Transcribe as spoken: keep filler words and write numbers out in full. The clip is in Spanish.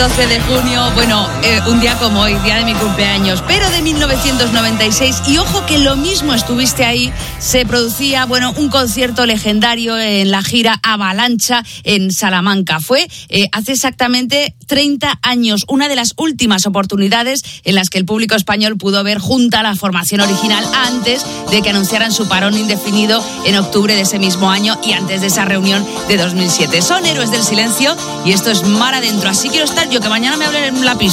doce de junio, bueno, eh, un día como hoy, día de mi cumpleaños, pero de mil novecientos noventa y seis, y ojo que lo mismo estuviste ahí, se producía, bueno, un concierto legendario en la gira Avalancha en Salamanca. Fue eh, hace exactamente treinta años, una de las últimas oportunidades en las que el público español pudo ver junta a la formación original antes de que anunciaran su parón indefinido en octubre de ese mismo año y antes de esa reunión de dos mil siete. Son Héroes del Silencio y esto es Mar Adentro. Así quiero estar yo, que mañana me hablen en la pista.